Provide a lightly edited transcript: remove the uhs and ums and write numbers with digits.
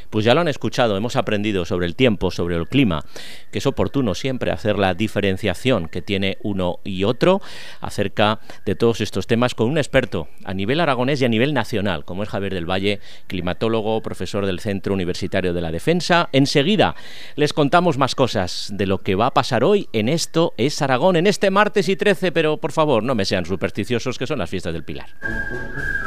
Pues ya lo han escuchado, hemos aprendido sobre el tiempo, sobre el clima, que es oportuno siempre hacer la diferenciación que tiene uno y otro acerca de todos estos temas con un experto a nivel aragonés y a nivel nacional, como es Javier del Valle, climatólogo, profesor del Centro Universitario de la Defensa. Enseguida les contamos más cosas de lo que va a pasar hoy en Esto es Aragón, en este martes y 13, pero por favor no me sean supersticiosos, que son las fiestas del Pilar.